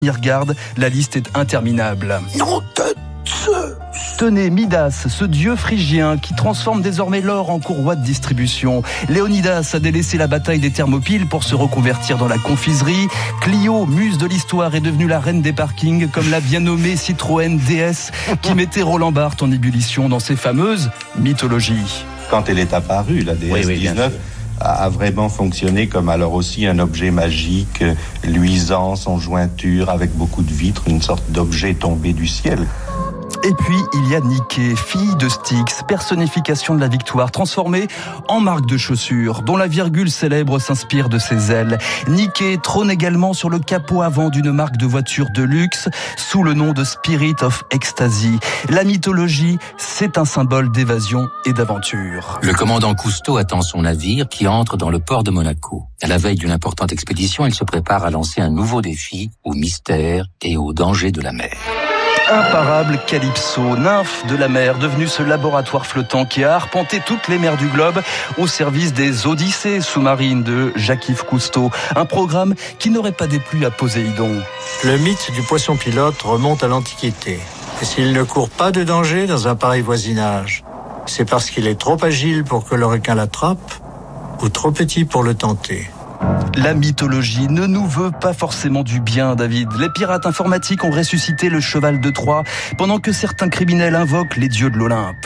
Regarde, la liste est interminable. Non de Zeus. Tenez, Midas, ce dieu phrygien qui transforme désormais l'or en courroie de distribution. Léonidas a délaissé la bataille des Thermopyles pour se reconvertir dans la confiserie. Clio, muse de l'histoire, est devenue la reine des parkings, comme la bien nommée Citroën DS qui mettait Roland Barthes en ébullition dans ses fameuses mythologies. Quand elle est apparue, la DS-19 a vraiment fonctionné comme alors aussi un objet magique, luisant, sans jointure, avec beaucoup de vitres, une sorte d'objet tombé du ciel. Et puis, il y a Nike, fille de Styx, personnification de la victoire, transformée en marque de chaussures, dont la virgule célèbre s'inspire de ses ailes. Nike trône également sur le capot avant d'une marque de voiture de luxe, sous le nom de Spirit of Ecstasy. La mythologie, c'est un symbole d'évasion et d'aventure. Le commandant Cousteau attend son navire qui entre dans le port de Monaco. À la veille d'une importante expédition, il se prépare à lancer un nouveau défi au mystère et aux dangers de la mer. Imparable Calypso, nymphe de la mer, devenue ce laboratoire flottant qui a arpenté toutes les mers du globe au service des Odyssées sous-marines de Jacques-Yves Cousteau. Un programme qui n'aurait pas déplu à Poséidon. Le mythe du poisson pilote remonte à l'Antiquité. Et s'il ne court pas de danger dans un pareil voisinage, c'est parce qu'il est trop agile pour que le requin l'attrape ou trop petit pour le tenter. La mythologie ne nous veut pas forcément du bien, David. Les pirates informatiques ont ressuscité le cheval de Troie, pendant que certains criminels invoquent les dieux de l'Olympe.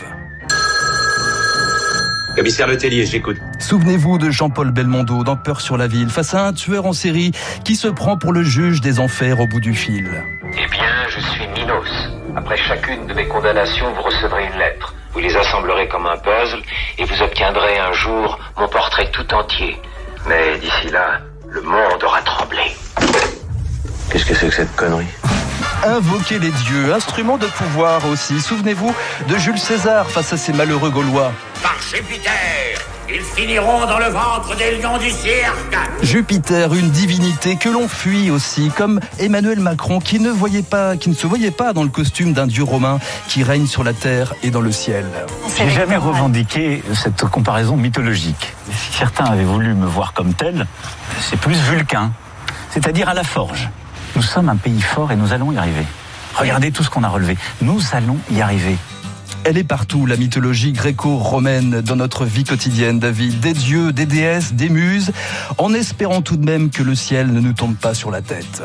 Commissaire Letellier, j'écoute. Souvenez-vous de Jean-Paul Belmondo dans Peur sur la ville, face à un tueur en série qui se prend pour le juge des enfers au bout du fil. Eh bien, je suis Minos. Après chacune de mes condamnations, vous recevrez une lettre. Vous les assemblerez comme un puzzle et vous obtiendrez un jour mon portrait tout entier. Mais d'ici là, le monde aura tremblé. Qu'est-ce que c'est que cette connerie ? Invoquer les dieux, instrument de pouvoir aussi. Souvenez-vous de Jules César face à ces malheureux Gaulois. Par Jupiter, ils finiront dans le ventre des lions du cirque. Jupiter, une divinité que l'on fuit aussi, comme Emmanuel Macron qui ne se voyait pas dans le costume d'un dieu romain qui règne sur la terre et dans le ciel. J'ai jamais revendiqué cette comparaison mythologique. Si certains avaient voulu me voir comme tel, c'est plus Vulcain, c'est-à-dire à la forge. Nous sommes un pays fort et nous allons y arriver. Regardez tout ce qu'on a relevé. Nous allons y arriver. Elle est partout, la mythologie gréco-romaine, dans notre vie quotidienne, David. Des dieux, des déesses, des muses, en espérant tout de même que le ciel ne nous tombe pas sur la tête.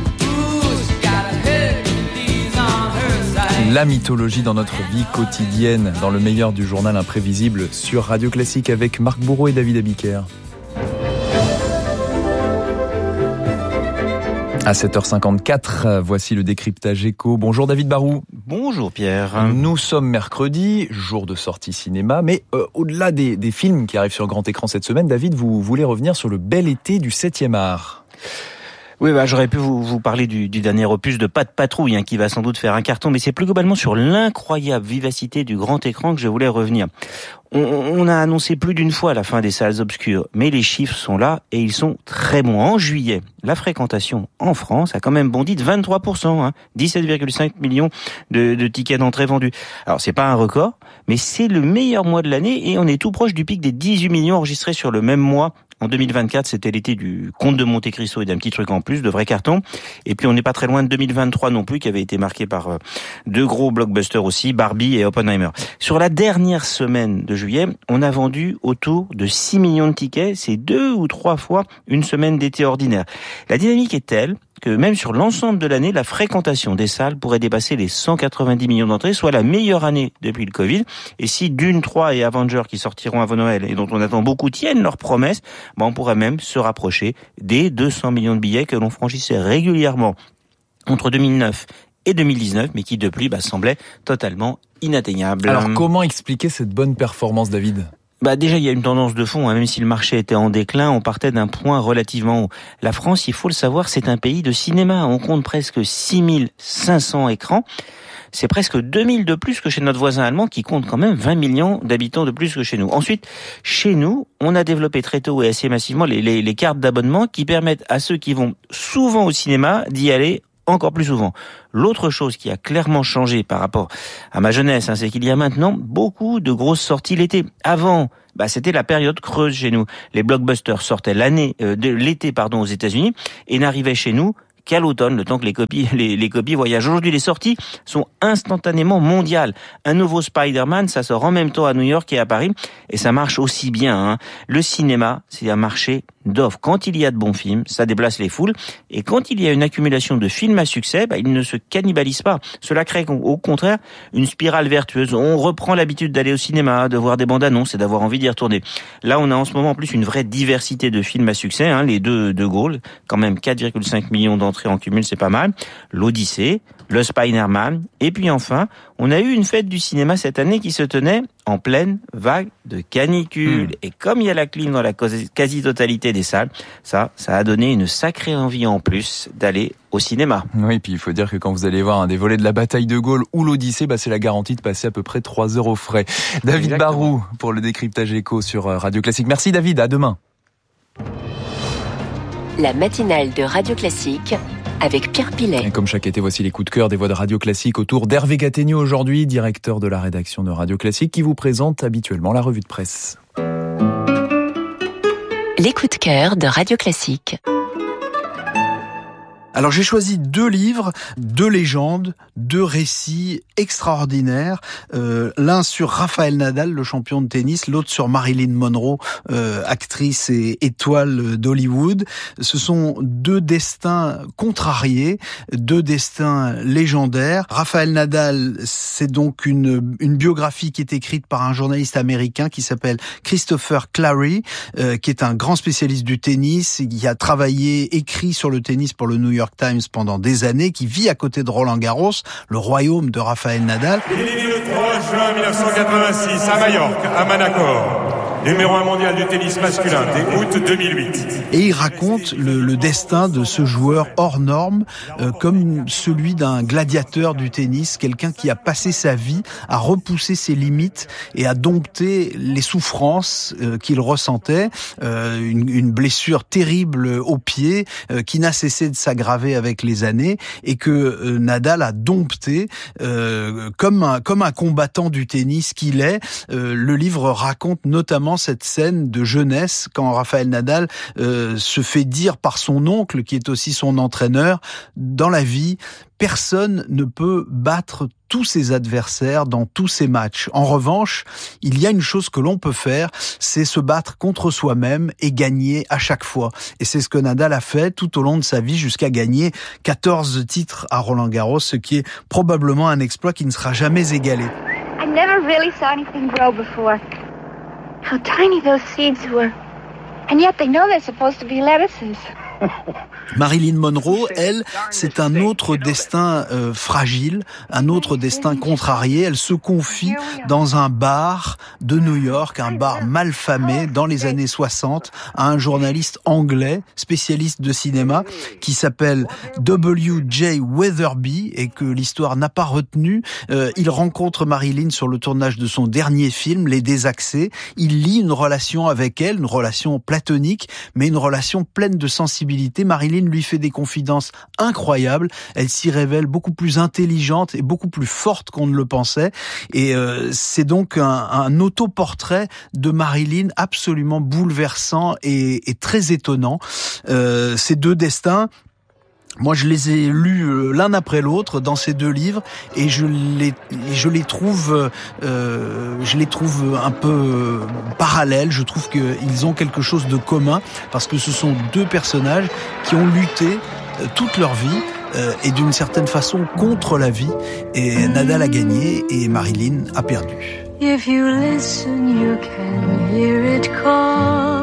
La mythologie dans notre vie quotidienne, dans le meilleur du journal imprévisible sur Radio Classique avec Marc Bourreau et David Abiker. À 7h54, voici le décryptage écho. Bonjour David Barou. Bonjour Pierre. Nous sommes mercredi, jour de sortie cinéma, mais au-delà des films qui arrivent sur grand écran cette semaine, David, vous voulez revenir sur le bel été du 7e art. Oui, j'aurais pu vous parler du dernier opus de Pat' Patrouille, qui va sans doute faire un carton, mais c'est plus globalement sur l'incroyable vivacité du grand écran que je voulais revenir. On a annoncé plus d'une fois la fin des salles obscures, mais les chiffres sont là et ils sont très bons. En juillet, la fréquentation en France a quand même bondi de 23%, 17,5 millions de tickets d'entrée vendus. Alors c'est pas un record, mais c'est le meilleur mois de l'année et on est tout proche du pic des 18 millions enregistrés sur le même mois. En 2024, c'était l'été du Comte de Monte Cristo et d'un petit truc en plus, de vrais cartons. Et puis on n'est pas très loin de 2023 non plus, qui avait été marqué par deux gros blockbusters aussi, Barbie et Oppenheimer. Sur la dernière semaine de juillet, on a vendu autour de 6 millions de tickets. C'est 2 ou 3 fois une semaine d'été ordinaire. La dynamique est telle que même sur l'ensemble de l'année, la fréquentation des salles pourrait dépasser les 190 millions d'entrées, soit la meilleure année depuis le Covid. Et si Dune 3 et Avengers qui sortiront avant Noël et dont on attend beaucoup tiennent leurs promesses, on pourrait même se rapprocher des 200 millions de billets que l'on franchissait régulièrement entre 2009 et 2019, mais qui depuis semblaient totalement inatteignables. Alors comment expliquer cette bonne performance, David ? Déjà, il y a une tendance de fond, même si le marché était en déclin, on partait d'un point relativement haut. La France, il faut le savoir, c'est un pays de cinéma. On compte presque 6500 écrans. C'est presque 2000 de plus que chez notre voisin allemand qui compte quand même 20 millions d'habitants de plus que chez nous. Ensuite, chez nous, on a développé très tôt et assez massivement les cartes d'abonnement qui permettent à ceux qui vont souvent au cinéma d'y aller encore plus souvent. L'autre chose qui a clairement changé par rapport à ma jeunesse, c'est qu'il y a maintenant beaucoup de grosses sorties l'été. Avant, c'était la période creuse chez nous. Les blockbusters sortaient l'été aux États-Unis et n'arrivaient chez nous qu'à l'automne, le temps que les copies voyagent. Aujourd'hui, les sorties sont instantanément mondiales. Un nouveau Spider-Man, ça sort en même temps à New York et à Paris, et ça marche aussi bien. Le cinéma, c'est un marché d'offres. Quand il y a de bons films, ça déplace les foules, et quand il y a une accumulation de films à succès, ils ne se cannibalisent pas. Cela crée au contraire une spirale vertueuse. On reprend l'habitude d'aller au cinéma, de voir des bandes annonces et d'avoir envie d'y retourner. Là, on a en ce moment en plus une vraie diversité de films à succès. Les deux de Gaulle, quand même 4,5 millions d'entrées en cumul, c'est pas mal. L'Odyssée, le Spider-Man, et puis enfin, on a eu une fête du cinéma cette année qui se tenait en pleine vague de canicule. Et comme il y a la clim dans la quasi-totalité des salles, ça a donné une sacrée envie en plus d'aller au cinéma. Oui, puis il faut dire que quand vous allez voir un des volets de la bataille de Gaulle ou l'Odyssée, c'est la garantie de passer à peu près 3 heures au frais. David Barou pour le décryptage écho sur Radio Classique. Merci David, à demain. La matinale de Radio Classique avec Pierre Pilet. Et comme chaque été, voici les coups de cœur des voix de Radio Classique autour d'Hervé Gattegno aujourd'hui, directeur de la rédaction de Radio Classique, qui vous présente habituellement la revue de presse. Les coups de cœur de Radio Classique. Alors j'ai choisi 2 livres, 2 légendes, 2 récits extraordinaires. L'un sur Rafael Nadal, le champion de tennis, l'autre sur Marilyn Monroe, actrice et étoile d'Hollywood. Ce sont 2 destins contrariés, 2 destins légendaires. Rafael Nadal, c'est donc une biographie qui est écrite par un journaliste américain qui s'appelle Christopher Clarey, qui est un grand spécialiste du tennis, qui a écrit sur le tennis pour le New York Times pendant des années, qui vit à côté de Roland Garros, le royaume de Rafael Nadal. Il est né le 3 juin 1986 à Majorque, à Manacor. Numéro 1 mondial du tennis masculin dès août 2008. Et il raconte le destin de ce joueur hors norme, comme celui d'un gladiateur du tennis, quelqu'un qui a passé sa vie à repousser ses limites et à dompter les souffrances qu'il ressentait. Une blessure terrible au pied qui n'a cessé de s'aggraver avec les années et que Nadal a dompté comme un combattant du tennis qu'il est. Le livre raconte notamment cette scène de jeunesse quand Rafael Nadal se fait dire par son oncle, qui est aussi son entraîneur, dans la vie, personne ne peut battre tous ses adversaires dans tous ses matchs. En revanche, il y a une chose que l'on peut faire, c'est se battre contre soi-même et gagner à chaque fois. Et c'est ce que Nadal a fait tout au long de sa vie jusqu'à gagner 14 titres à Roland-Garros, ce qui est probablement un exploit qui ne sera jamais égalé. I never really saw anything grow before. How tiny those seeds were. And yet they know they're supposed to be lettuces. Marilyn Monroe, elle, c'est un autre destin fragile, un autre destin contrarié. Elle se confie dans un bar de New York, un bar malfamé dans les années 60, à un journaliste anglais, spécialiste de cinéma, qui s'appelle W.J. Weatherby et que l'histoire n'a pas retenu. Il rencontre Marilyn sur le tournage de son dernier film, Les Désaxés. Il lie une relation avec elle, une relation platonique, mais une relation pleine de sensibilité. Marilyn lui fait des confidences incroyables. Elle s'y révèle beaucoup plus intelligente et beaucoup plus forte qu'on ne le pensait. Et c'est donc un autoportrait de Marilyn absolument bouleversant et très étonnant. Ces 2 destins, moi, je les ai lus l'un après l'autre dans ces 2 livres et je les trouve un peu parallèles. Je trouve qu'ils ont quelque chose de commun parce que ce sont 2 personnages qui ont lutté toute leur vie et d'une certaine façon contre la vie. Et Nadal a gagné et Marilyn a perdu. If you listen, you can hear it call.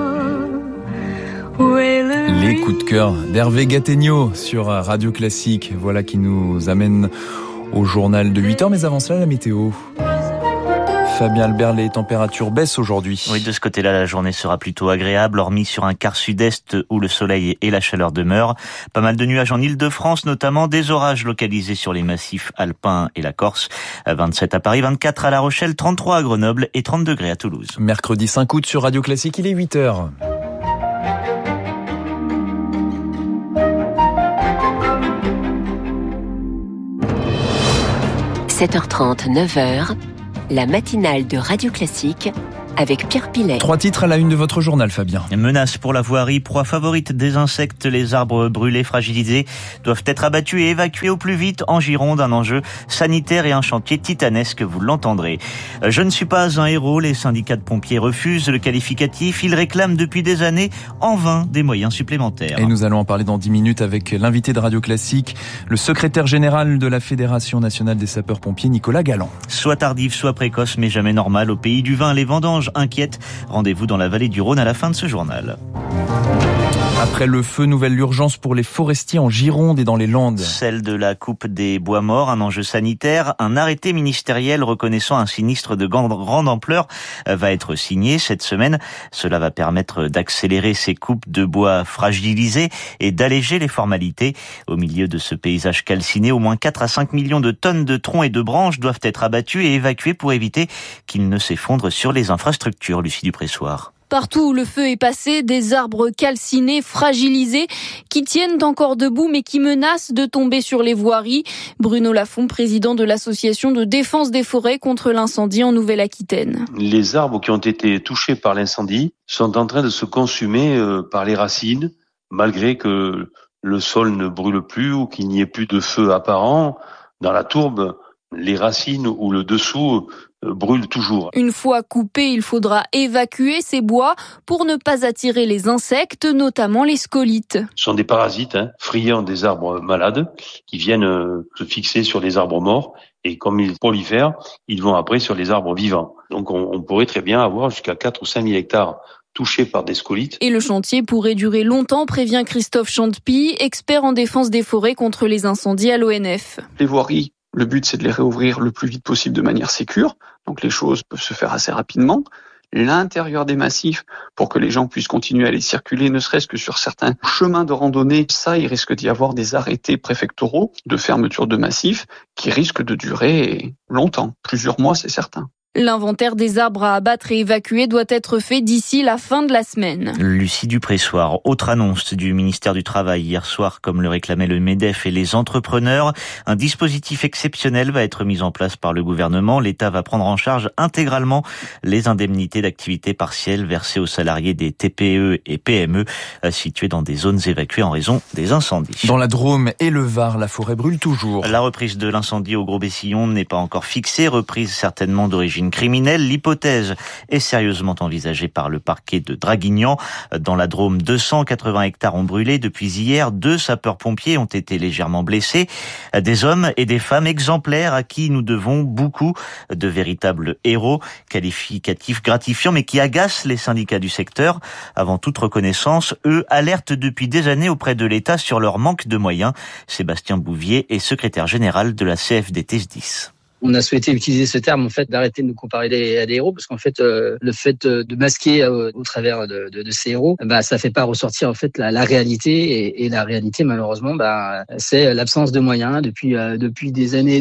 Les coups de cœur d'Hervé Gattegno sur Radio Classique. Voilà qui nous amène au journal de 8h. Mais avant cela, la météo. Fabien Albert, les températures baissent aujourd'hui. Oui, de ce côté-là, la journée sera plutôt agréable, hormis sur un quart sud-est où le soleil et la chaleur demeurent. Pas mal de nuages en Île-de-France, notamment des orages localisés sur les massifs alpins et la Corse. 27 à Paris, 24 à La Rochelle, 33 à Grenoble et 30 degrés à Toulouse. Mercredi 5 août sur Radio Classique, il est 8h. – 7h30, 9h, la matinale de Radio Classique avec Pierre Pillet. 3 titres à la une de votre journal, Fabien. Menace pour la voirie, proie favorite des insectes, les arbres brûlés, fragilisés doivent être abattus et évacués au plus vite en Gironde. Un enjeu sanitaire et un chantier titanesque, vous l'entendrez. Je ne suis pas un héros, les syndicats de pompiers refusent le qualificatif. Ils réclament depuis des années en vain des moyens supplémentaires. Et nous allons en parler dans 10 minutes avec l'invité de Radio Classique, le secrétaire général de la Fédération nationale des sapeurs-pompiers, Nicolas Galland. Soit tardif, soit précoce, mais jamais normal. Au pays du vin, les vendanges inquiètent. Rendez-vous dans la vallée du Rhône à la fin de ce journal. Après le feu, nouvelle urgence pour les forestiers en Gironde et dans les Landes. Celle de la coupe des bois morts, un enjeu sanitaire. Un arrêté ministériel reconnaissant un sinistre de grande ampleur va être signé cette semaine. Cela va permettre d'accélérer ces coupes de bois fragilisés et d'alléger les formalités. Au milieu de ce paysage calciné, au moins 4 à 5 millions de tonnes de troncs et de branches doivent être abattues et évacuées pour éviter qu'ils ne s'effondrent sur les infrastructures. Lucie Dupressoir. Partout où le feu est passé, des arbres calcinés, fragilisés, qui tiennent encore debout mais qui menacent de tomber sur les voiries. Bruno Lafont, président de l'association de défense des forêts contre l'incendie en Nouvelle-Aquitaine. Les arbres qui ont été touchés par l'incendie sont en train de se consumer par les racines, malgré que le sol ne brûle plus ou qu'il n'y ait plus de feu apparent. Dans la tourbe, les racines ou le dessous brûlent toujours. Une fois coupés, il faudra évacuer ces bois pour ne pas attirer les insectes, notamment les scolites. Ce sont des parasites friands des arbres malades qui viennent se fixer sur les arbres morts et comme ils prolifèrent, ils vont après sur les arbres vivants. Donc on pourrait très bien avoir jusqu'à 4 ou 5 000 hectares touchés par des scolites. Et le chantier pourrait durer longtemps, prévient Christophe Chantepie, expert en défense des forêts contre les incendies à l'ONF. Les voiries, le but, c'est de les réouvrir le plus vite possible de manière sécure. Donc les choses peuvent se faire assez rapidement. L'intérieur des massifs, pour que les gens puissent continuer à les circuler, ne serait-ce que sur certains chemins de randonnée, ça, il risque d'y avoir des arrêtés préfectoraux de fermeture de massifs qui risquent de durer longtemps, plusieurs mois, c'est certain. L'inventaire des arbres à abattre et évacuer doit être fait d'ici la fin de la semaine. Lucie Dupressoir, autre annonce du ministère du Travail hier soir, comme le réclamaient le MEDEF et les entrepreneurs. Un dispositif exceptionnel va être mis en place par le gouvernement. L'État va prendre en charge intégralement les indemnités d'activité partielle versées aux salariés des TPE et PME situés dans des zones évacuées en raison des incendies. Dans la Drôme et le Var, la forêt brûle toujours. La reprise de l'incendie au Gros-Bessillon n'est pas encore fixée, reprise certainement d'origine criminelle. L'hypothèse est sérieusement envisagée par le parquet de Draguignan. Dans la Drôme, 280 hectares ont brûlé. Depuis hier, 2 sapeurs-pompiers ont été légèrement blessés. Des hommes et des femmes exemplaires à qui nous devons beaucoup, de véritables héros, qualificatifs gratifiants, mais qui agacent les syndicats du secteur. Avant toute reconnaissance, eux alertent depuis des années auprès de l'État sur leur manque de moyens. Sébastien Bouvier est secrétaire général de la CFDT SDIS. On a souhaité utiliser ce terme, en fait, d'arrêter de nous comparer à des héros, parce qu'en fait, le fait de masquer au travers de ces héros, ça fait pas ressortir, en fait, la réalité. Et la réalité, malheureusement, c'est l'absence de moyens depuis des années.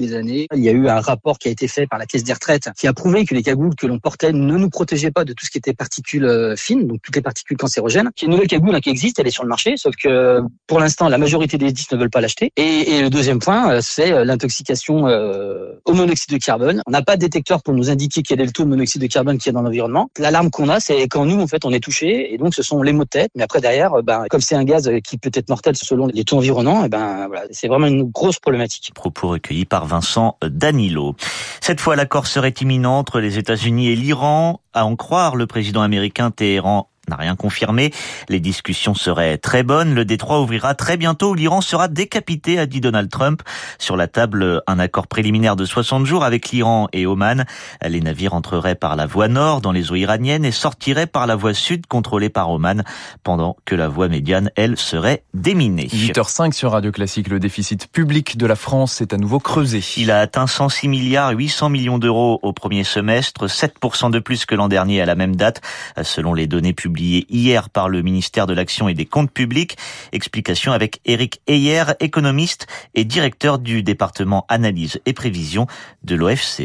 Il y a eu un rapport qui a été fait par la Caisse des retraites qui a prouvé que les cagoules que l'on portait ne nous protégeaient pas de tout ce qui était particules fines, donc toutes les particules cancérogènes. Il y a une nouvelle cagoule qui existe, elle est sur le marché, sauf que pour l'instant, la majorité des SDIS ne veulent pas l'acheter. Et le deuxième point, c'est l'intoxication au monoxyde de carbone. On n'a pas de détecteur pour nous indiquer quel est le taux de monoxyde de carbone qu'il y a dans l'environnement. L'alarme qu'on a, c'est quand nous, en fait, on est touché, et donc ce sont les maux de tête. Mais après, derrière, comme c'est un gaz qui peut être mortel selon les taux environnants, voilà, c'est vraiment une grosse problématique. Propos recueillis par Vincent Danilo. Cette fois, l'accord serait imminent entre les États-Unis et l'Iran. À en croire le président américain, Téhéran n'a rien confirmé. Les discussions seraient très bonnes. Le détroit ouvrira très bientôt où l'Iran sera décapité, a dit Donald Trump. Sur la table, un accord préliminaire de 60 jours avec l'Iran et Oman. Les navires entreraient par la voie nord dans les eaux iraniennes et sortiraient par la voie sud contrôlée par Oman, pendant que la voie médiane, elle, serait déminée. 8h05 sur Radio Classique. Le déficit public de la France s'est à nouveau creusé. Il a atteint 106 milliards 800 millions d'euros au premier semestre, 7% de plus que l'an dernier à la même date, selon les données publiées hier par le ministère de l'Action et des Comptes Publics. Explication avec Éric Heyer, économiste et directeur du département analyse et prévision de l'OFCE.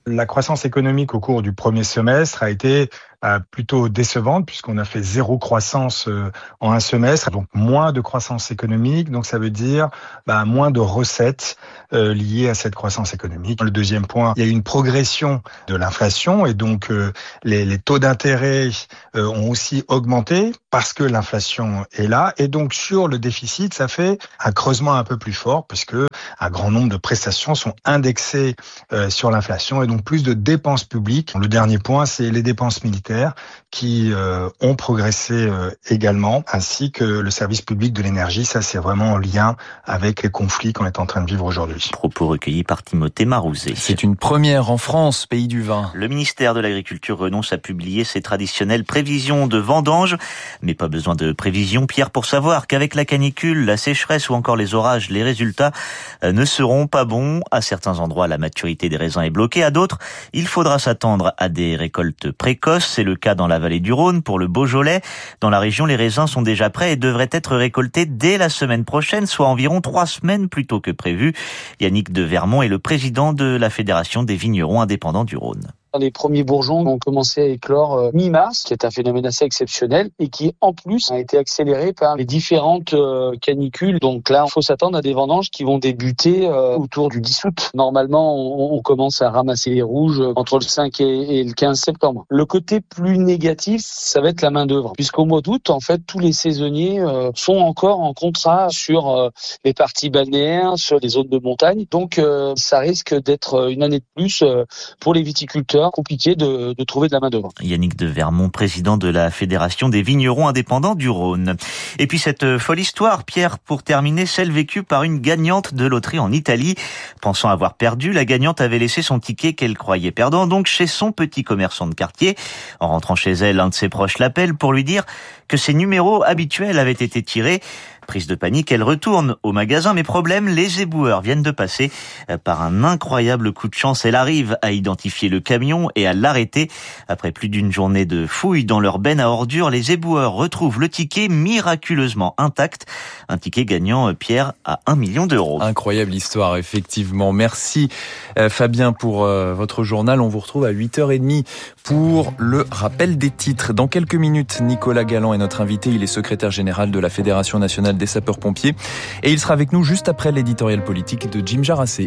La croissance économique au cours du premier semestre a été plutôt décevante puisqu'on a fait 0 croissance en un semestre, donc moins de croissance économique, donc ça veut dire moins de recettes liées à cette croissance économique. Le deuxième point, il y a eu une progression de l'inflation et donc les taux d'intérêt ont aussi augmenté parce que l'inflation est là et donc sur le déficit, ça fait un creusement un peu plus fort puisque un grand nombre de prestations sont indexées sur l'inflation et donc plus de dépenses publiques. Le dernier point, c'est les dépenses militaires qui ont progressé également, ainsi que le service public de l'énergie. Ça, c'est vraiment en lien avec les conflits qu'on est en train de vivre aujourd'hui. Propos recueillis par Timothée Marouzet. C'est une première en France, pays du vin. Le ministère de l'Agriculture renonce à publier ses traditionnelles prévisions de vendange. Mais pas besoin de prévisions, Pierre, pour savoir qu'avec la canicule, la sécheresse ou encore les orages, les résultats ne seront pas bons. À certains endroits, la maturité des raisins est bloquée. À d'autres, il faudra s'attendre à des récoltes précoces. C'est le cas dans la vallée du Rhône pour le Beaujolais. Dans la région, les raisins sont déjà prêts et devraient être récoltés dès la semaine prochaine, soit environ 3 semaines plus tôt que prévu. Yannick de Vermont est le président de la Fédération des vignerons indépendants du Rhône. Les premiers bourgeons ont commencé à éclore mi-mars, qui est un phénomène assez exceptionnel et qui, en plus, a été accéléré par les différentes canicules. Donc là, il faut s'attendre à des vendanges qui vont débuter autour du 10 août. Normalement, on commence à ramasser les rouges entre le 5 et le 15 septembre. Le côté plus négatif, ça va être la main-d'œuvre, puisqu'au mois d'août, en fait, tous les saisonniers sont encore en contrat sur les parties balnéaires, sur les zones de montagne. Donc, ça risque d'être une année de plus pour les viticulteurs. Compliqué de trouver de la main-d'œuvre. Yannick de Vermont, président de la Fédération des vignerons indépendants du Rhône. Et puis cette folle histoire, Pierre, pour terminer, celle vécue par une gagnante de loterie en Italie. Pensant avoir perdu, la gagnante avait laissé son ticket qu'elle croyait perdant, donc chez son petit commerçant de quartier. En rentrant chez elle, un de ses proches l'appelle pour lui dire que ses numéros habituels avaient été tirés. Prise de panique, elle retourne au magasin, mais problème, les éboueurs viennent de passer. Par un incroyable coup de chance, elle arrive à identifier le camion et à l'arrêter. Après plus d'une journée de fouilles dans leur benne à ordures, les éboueurs retrouvent le ticket miraculeusement intact. Un ticket gagnant, Pierre, à 1 million d'euros. Incroyable histoire, effectivement. Merci Fabien pour votre journal. On vous retrouve à 8h30 pour le rappel des titres. Dans quelques minutes, Nicolas Galland est notre invité. Il est secrétaire général de la Fédération nationale des sapeurs-pompiers. Et il sera avec nous juste après l'éditorial politique de Jim Jarassé.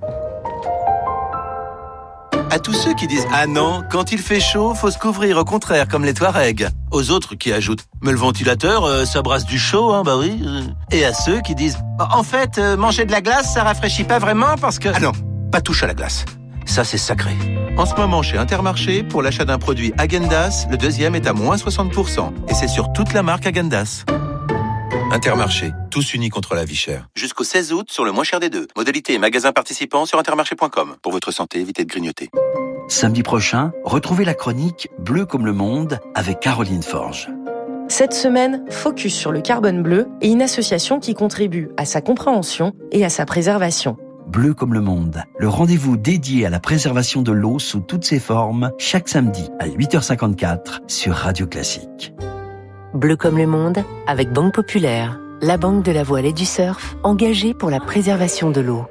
À tous ceux qui disent « Ah non, quand il fait chaud, faut se couvrir, au contraire, comme les Touaregs ». Aux autres qui ajoutent « Mais le ventilateur, ça brasse du chaud, hein, bah oui ». Et à ceux qui disent « En fait, manger de la glace, ça rafraîchit pas vraiment parce que… » Ah non, pas touche à la glace. Ça, c'est sacré. En ce moment, chez Intermarché, pour l'achat d'un produit Häagen-Dazs, le deuxième est à moins 60%. Et c'est sur toute la marque Häagen-Dazs. Intermarché, tous unis contre la vie chère. Jusqu'au 16 août sur le moins cher des deux. Modalité et magasins participants sur intermarché.com. Pour votre santé, évitez de grignoter. Samedi prochain, retrouvez la chronique Bleu comme le monde avec Caroline Forge. Cette semaine, focus sur le carbone bleu et une association qui contribue à sa compréhension et à sa préservation. Bleu comme le monde, le rendez-vous dédié à la préservation de l'eau sous toutes ses formes, chaque samedi à 8h54 sur Radio Classique. Bleu comme le monde, avec Banque Populaire, la banque de la voile et du surf, engagée pour la préservation de l'eau.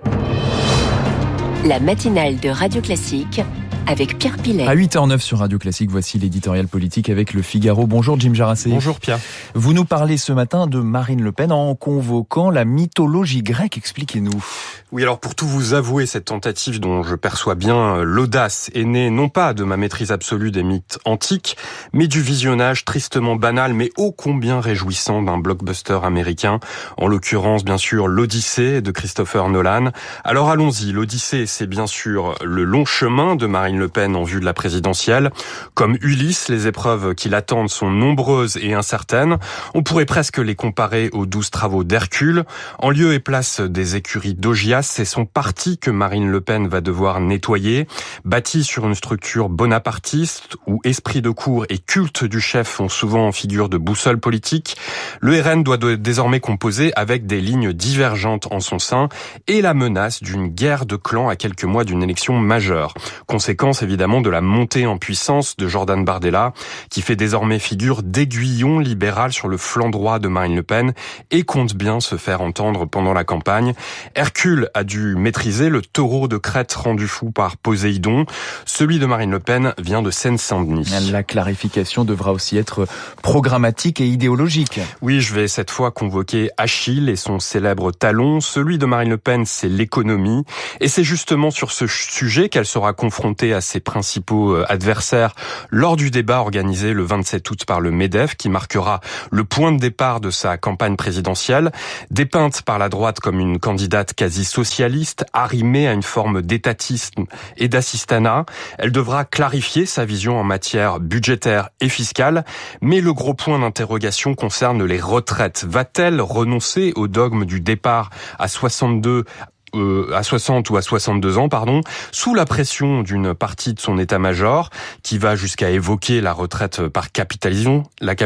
La matinale de Radio Classique, avec Pierre Pilet. À 8h09 sur Radio Classique, voici l'éditorial politique avec Le Figaro. Bonjour Jim Jarassé. Bonjour Pierre. Vous nous parlez ce matin de Marine Le Pen en convoquant la mythologie grecque. Expliquez-nous. Oui, alors pour tout vous avouer, cette tentative dont je perçois bien l'audace est née non pas de ma maîtrise absolue des mythes antiques, mais du visionnage tristement banal mais ô combien réjouissant d'un blockbuster américain, en l'occurrence bien sûr l'Odyssée de Christopher Nolan. Alors allons-y, l'Odyssée c'est bien sûr le long chemin de Marine Le Pen en vue de la présidentielle. Comme Ulysse, les épreuves qui l'attendent sont nombreuses et incertaines. On pourrait presque les comparer aux 12 travaux d'Hercule. En lieu et place des écuries d'Augias, c'est son parti que Marine Le Pen va devoir nettoyer. Bâti sur une structure bonapartiste où esprit de cour et culte du chef font souvent figure de boussole politique, le RN doit désormais composer avec des lignes divergentes en son sein et la menace d'une guerre de clans à quelques mois d'une élection majeure. Conséquence, conséquence évidemment de la montée en puissance de Jordan Bardella, qui fait désormais figure d'aiguillon libéral sur le flanc droit de Marine Le Pen et compte bien se faire entendre pendant la campagne. Hercule a dû maîtriser le taureau de Crète rendu fou par Poséidon. Celui de Marine Le Pen vient de Seine-Saint-Denis. La clarification devra aussi être programmatique et idéologique. Oui, je vais cette fois convoquer Achille et son célèbre talon. Celui de Marine Le Pen, c'est l'économie. Et c'est justement sur ce sujet qu'elle sera confrontée à ses principaux adversaires lors du débat organisé le 27 août par le MEDEF, qui marquera le point de départ de sa campagne présidentielle. Dépeinte par la droite comme une candidate quasi socialiste, arrimée à une forme d'étatisme et d'assistanat, elle devra clarifier sa vision en matière budgétaire et fiscale. Mais le gros point d'interrogation concerne les retraites. Va-t-elle renoncer au dogme du départ à 60 ou à 62 ans, sous la pression d'une partie de son état-major, qui va jusqu'à évoquer la retraite par capitalisation,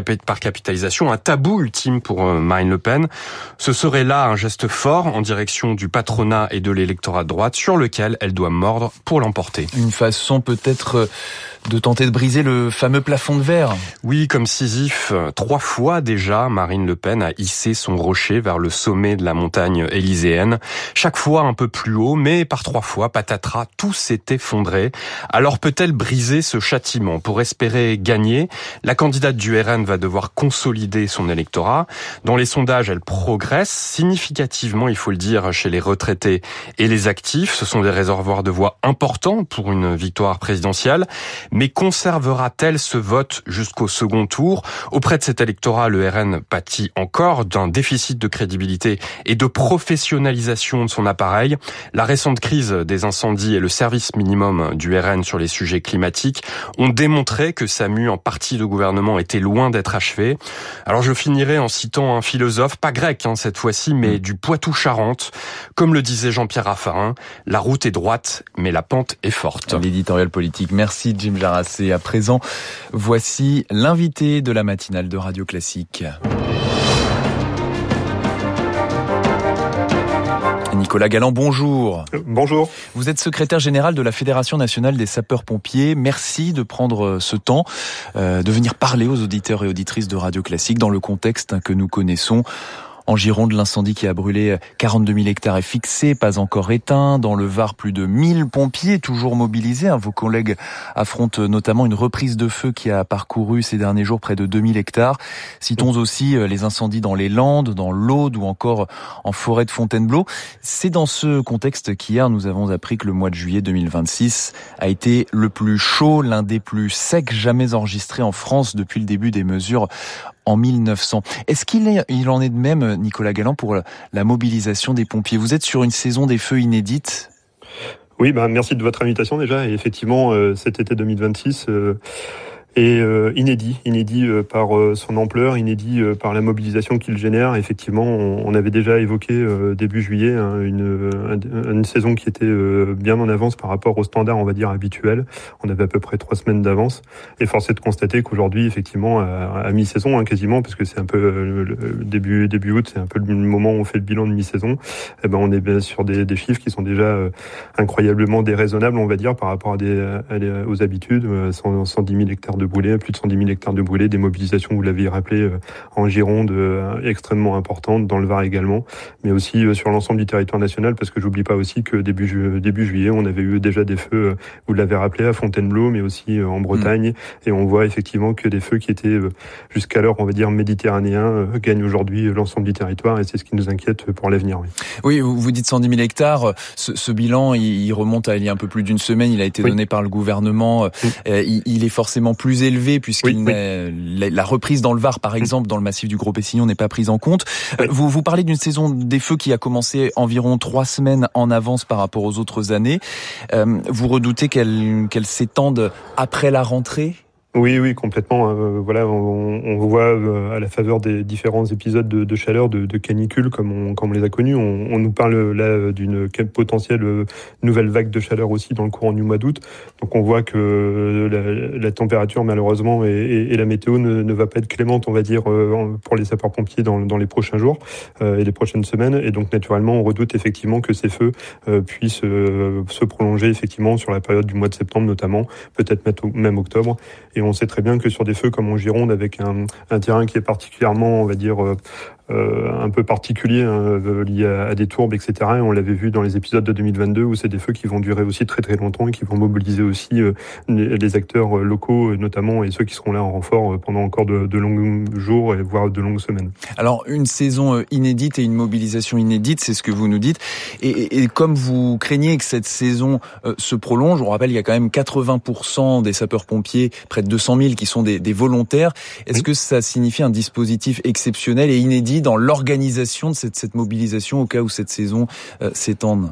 un tabou ultime pour Marine Le Pen. Ce serait là un geste fort en direction du patronat et de l'électorat de droite, sur lequel elle doit mordre pour l'emporter. Une façon peut-être de tenter de briser le fameux plafond de verre. Oui, comme Sisyphe, 3 fois déjà, Marine Le Pen a hissé son rocher vers le sommet de la montagne élyséenne. Chaque fois un peu plus haut, mais par 3 fois, patatras, tout s'est effondré. Alors peut-elle briser ce châtiment? Pour espérer gagner, la candidate du RN va devoir consolider son électorat. Dans les sondages, elle progresse significativement, il faut le dire, chez les retraités et les actifs. Ce sont des réservoirs de voix importants pour une victoire présidentielle. Mais conservera-t-elle ce vote jusqu'au second tour? Auprès de cet électorat, le RN pâtit encore d'un déficit de crédibilité et de professionnalisation de son appareil. La récente crise des incendies et le service minimum du RN sur les sujets climatiques ont démontré que sa mue en partie de gouvernement était loin d'être achevée. Alors je finirai en citant un philosophe, pas grec cette fois-ci, mais du Poitou-Charentes. Comme le disait Jean-Pierre Raffarin, la route est droite, mais la pente est forte. L'éditorial politique. Merci Jim Jarassé. À présent, voici l'invité de la matinale de Radio Classique. Nicolas Galland, bonjour. Bonjour. Vous êtes secrétaire général de la Fédération nationale des sapeurs-pompiers. Merci de prendre ce temps, de venir parler aux auditeurs et auditrices de Radio Classique dans le contexte que nous connaissons. En Gironde, l'incendie qui a brûlé 42 000 hectares est fixé, pas encore éteint. Dans le Var, plus de 1000 pompiers toujours mobilisés. Vos collègues affrontent notamment une reprise de feu qui a parcouru ces derniers jours près de 2000 hectares. Citons aussi les incendies dans les Landes, dans l'Aude ou encore en forêt de Fontainebleau. C'est dans ce contexte qu'hier, nous avons appris que le mois de juillet 2026 a été le plus chaud, l'un des plus secs jamais enregistrés en France depuis le début des mesures en 1900. Est-ce qu'il en est de même, Nicolas Galland, pour la mobilisation des pompiers? Vous êtes sur une saison des feux inédite. Oui, merci de votre invitation déjà. Et effectivement, cet été 2026 est inédit par son ampleur, inédit par la mobilisation qu'il génère. Effectivement, on avait déjà évoqué début juillet une saison qui était bien en avance par rapport aux standards, on va dire, habituels. On avait à peu près 3 semaines d'avance. Et force est de constater qu'aujourd'hui, effectivement, à mi-saison, quasiment, parce que c'est un peu le début août, c'est un peu le moment où on fait le bilan de mi-saison, on est bien sur des chiffres qui sont déjà incroyablement déraisonnables, on va dire, par rapport aux habitudes. 110 000 hectares de brûlés, plus de 110 000 hectares de brûlés, des mobilisations, vous l'avez rappelé, en Gironde, extrêmement importantes, dans le Var également, mais aussi sur l'ensemble du territoire national, parce que j'oublie pas aussi que début juillet, on avait eu déjà des feux, vous l'avez rappelé, à Fontainebleau, mais aussi en Bretagne, et on voit effectivement que des feux qui étaient jusqu'alors, on va dire, méditerranéens, gagnent aujourd'hui l'ensemble du territoire, et c'est ce qui nous inquiète pour l'avenir. Oui, vous dites 110 000 hectares, ce bilan, il remonte à il y a un peu plus d'une semaine, il a été donné par le gouvernement, il est forcément plus élevé puisqu'il la reprise dans le Var, par exemple, dans le massif du Gros-Pessillon n'est pas prise en compte. Vous parlez d'une saison des feux qui a commencé environ 3 semaines en avance par rapport aux autres années. Vous redoutez qu'elle s'étende après la rentrée? Oui, complètement. Voilà, on voit à la faveur des différents épisodes de chaleur, de canicule, comme on les a connus. On nous parle là d'une potentielle nouvelle vague de chaleur aussi dans le courant du mois d'août. Donc on voit que la température, malheureusement, et la météo ne va pas être clémente, on va dire, pour les sapeurs-pompiers dans les prochains jours et les prochaines semaines. Et donc naturellement, on redoute effectivement que ces feux puissent se prolonger effectivement sur la période du mois de septembre notamment, peut-être même octobre. Et on sait très bien que sur des feux comme en Gironde, avec un terrain qui est particulièrement, on va dire, un peu particulier, lié à des tourbes, etc. Et on l'avait vu dans les épisodes de 2022 où c'est des feux qui vont durer aussi très très longtemps et qui vont mobiliser aussi les acteurs locaux notamment et ceux qui seront là en renfort pendant encore de longs jours et voire de longues semaines. Alors une saison inédite et une mobilisation inédite, c'est ce que vous nous dites. Et comme vous craignez que cette saison se prolonge, on rappelle il y a quand même 80% des sapeurs-pompiers, près de 200 000 qui sont des volontaires. Est-ce que ça signifie un dispositif exceptionnel et inédit dans l'organisation de cette mobilisation au cas où cette saison s'étende?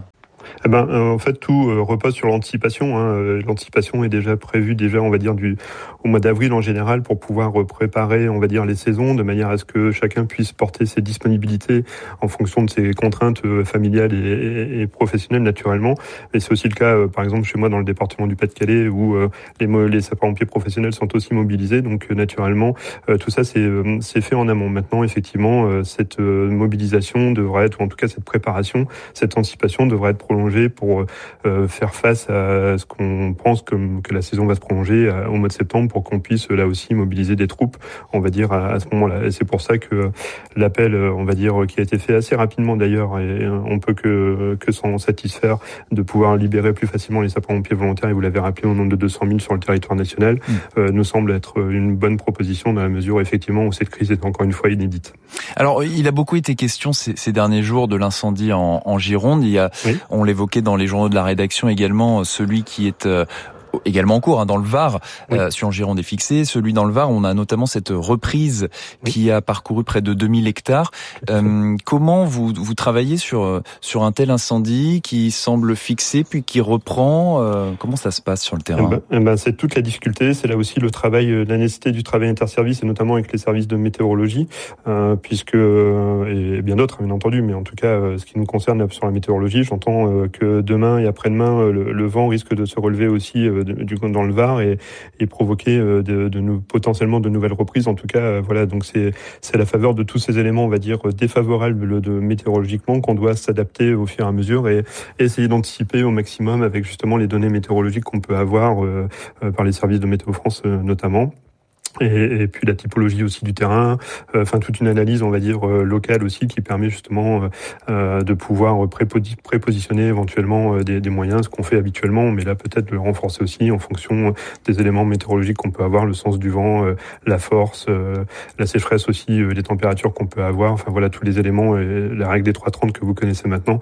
En fait, tout repose sur l'anticipation. L'anticipation est déjà prévue, on va dire, au mois d'avril en général, pour pouvoir préparer, on va dire, les saisons, de manière à ce que chacun puisse porter ses disponibilités en fonction de ses contraintes familiales et professionnelles, naturellement. Et c'est aussi le cas, par exemple, chez moi, dans le département du Pas-de-Calais, où les sapeurs-pompiers professionnels sont aussi mobilisés. Donc, naturellement, tout ça, c'est fait en amont. Maintenant, effectivement, cette mobilisation devrait être, ou en tout cas cette préparation, cette anticipation devrait être prolongée pour faire face à ce qu'on pense que la saison va se prolonger au mois de septembre, pour qu'on puisse là aussi mobiliser des troupes, on va dire, à ce moment-là. Et c'est pour ça que l'appel, on va dire, qui a été fait assez rapidement d'ailleurs, et on peut que s'en satisfaire, de pouvoir libérer plus facilement les sapeurs-pompiers volontaires, et vous l'avez rappelé, au nombre de 200 000 sur le territoire national, nous semble être une bonne proposition dans la mesure, effectivement, où cette crise est encore une fois inédite. Alors, il a beaucoup été question ces derniers jours de l'incendie en Gironde. On l'évoquait dans les journaux de la rédaction également, celui qui est également en cours dans le Var, sur Gironde est fixé. Celui dans le Var, on a notamment cette reprise qui a parcouru près de 2000 hectares. Comment vous travaillez sur un tel incendie qui semble fixé puis qui reprend? Comment ça se passe sur le terrain? C'est toute la difficulté. C'est là aussi la nécessité du travail interservice, et notamment avec les services de météorologie, puisque et bien d'autres, bien entendu, mais en tout cas, ce qui nous concerne sur la météorologie, j'entends que demain et après-demain, le vent risque de se relever aussi dans le Var et provoquer potentiellement de nouvelles reprises. En tout cas, voilà, donc c'est à la faveur de tous ces éléments, on va dire, défavorables météorologiquement, qu'on doit s'adapter au fur et à mesure et essayer d'anticiper au maximum avec justement les données météorologiques qu'on peut avoir par les services de Météo France notamment. Et puis la typologie aussi du terrain, toute une analyse, on va dire, locale aussi, qui permet justement de pouvoir prépositionner éventuellement des moyens, ce qu'on fait habituellement, mais là peut-être de le renforcer aussi en fonction des éléments météorologiques qu'on peut avoir, le sens du vent, la force, la sécheresse aussi, les températures qu'on peut avoir, enfin voilà, tous les éléments, la règle des 3,30 que vous connaissez maintenant,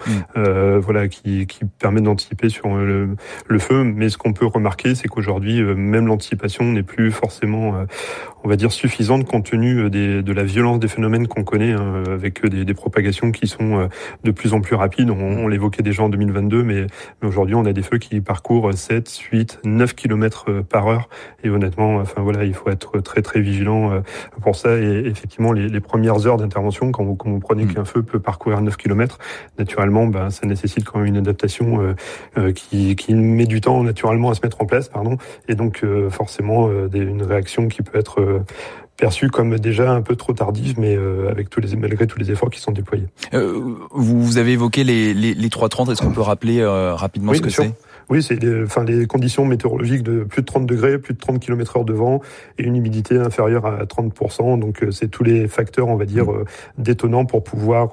qui permet d'anticiper sur le feu. Mais ce qu'on peut remarquer, c'est qu'aujourd'hui, même l'anticipation n'est plus forcément on va dire suffisante, compte tenu de la violence des phénomènes qu'on connaît, avec des propagations qui sont de plus en plus rapides. On l'évoquait déjà en 2022, mais aujourd'hui on a des feux qui parcourent 7, 8, 9 km par heure, et honnêtement, il faut être très très vigilant pour ça. Et effectivement, les premières heures d'intervention, quand vous comprenez qu'un feu peut parcourir 9 km, naturellement, ça nécessite quand même une adaptation qui met du temps naturellement à se mettre en place, et donc forcément une réaction qui peut être perçue comme déjà un peu trop tardive, mais malgré tous les efforts qui sont déployés. Vous avez évoqué les 3,30. Est-ce qu'on peut rappeler rapidement ce que c'est? Oui, c'est les conditions météorologiques de plus de 30 degrés, plus de 30 km/h de vent et une humidité inférieure à 30%. Donc, c'est tous les facteurs, on va dire, détonnants pour pouvoir